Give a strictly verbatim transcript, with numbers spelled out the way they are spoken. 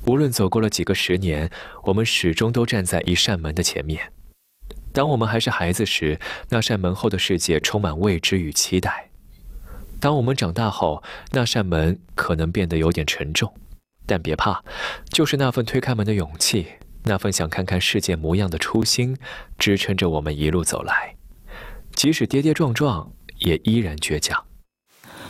无论走过了几个十年，我们始终都站在一扇门的前面。当我们还是孩子时，那扇门后的世界充满未知与期待。当我们长大后，那扇门可能变得有点沉重，但别怕，就是那份推开门的勇气，那份想看看世界模样的初心，支撑着我们一路走来。即使跌跌撞撞，也依然倔强。